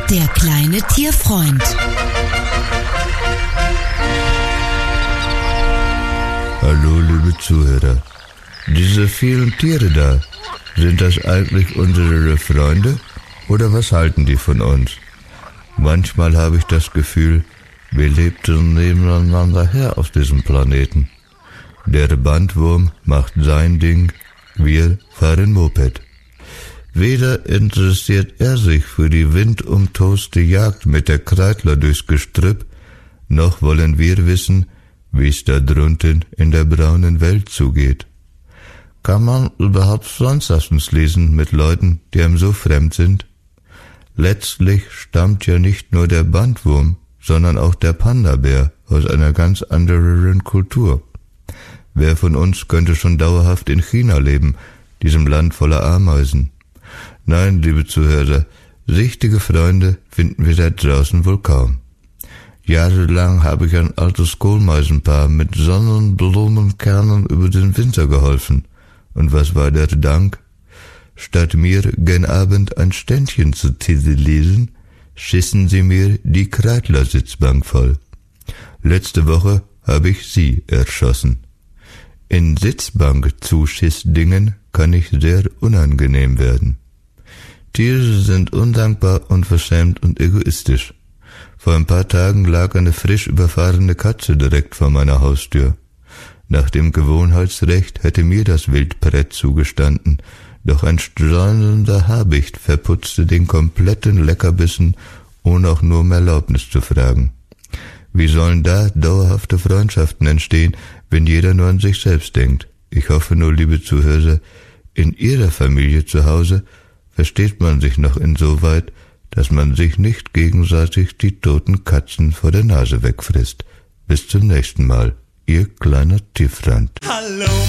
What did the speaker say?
Der kleine Tierfreund. Hallo, liebe Zuhörer. Diese vielen Tiere da, sind das eigentlich unsere Freunde oder was halten die von uns? Manchmal habe ich das Gefühl, wir lebten nebeneinander her auf diesem Planeten. Der Bandwurm macht sein Ding, wir fahren Moped. Weder interessiert er sich für die windumtoste Jagd mit der Kreidler durchs Gestrüpp, noch wollen wir wissen, wie es da drunten in der braunen Welt zugeht. Kann man überhaupt Freundschaftens lesen mit Leuten, die einem so fremd sind? Letztlich stammt ja nicht nur der Bandwurm, sondern auch der Panda-Bär aus einer ganz anderen Kultur. Wer von uns könnte schon dauerhaft in China leben, diesem Land voller Ameisen? Nein, liebe Zuhörer, richtige Freunde finden wir da draußen wohl kaum. Jahrelang habe ich ein altes Kohlmeisenpaar mit Sonnenblumenkernen über den Winter geholfen. Und was war der Dank? Statt mir gen Abend ein Ständchen zu lesen, schissen sie mir die Kreidler-Sitzbank voll. Letzte Woche habe ich sie erschossen. In Sitzbank-Zuschissdingen kann ich sehr unangenehm werden. Tiere sind undankbar, unverschämt und egoistisch. Vor ein paar Tagen lag eine frisch überfahrene Katze direkt vor meiner Haustür. Nach dem Gewohnheitsrecht hätte mir das Wildbrett zugestanden, doch ein streunender Habicht verputzte den kompletten Leckerbissen, ohne auch nur um Erlaubnis zu fragen. Wie sollen da dauerhafte Freundschaften entstehen, wenn jeder nur an sich selbst denkt? Ich hoffe nur, liebe Zuhörer, in Ihrer Familie zu Hause versteht man sich noch insoweit, dass man sich nicht gegenseitig die toten Katzen vor der Nase wegfrisst. Bis zum nächsten Mal, Ihr kleiner Tierfreund. Hallo